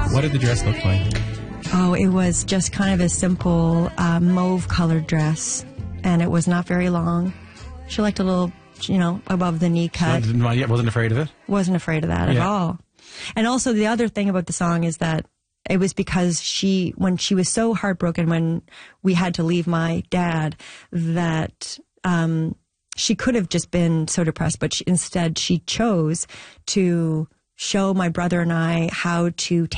What did the dress look like? Oh, it was just kind of a simple mauve-colored dress, and it was not very long. She liked a little, above the knee cut. Wasn't afraid of it? Wasn't afraid of that at all. And also the other thing about the song is that it was because when she was so heartbroken when we had to leave my dad, that she could have just been so depressed, but instead she chose to show my brother and I how to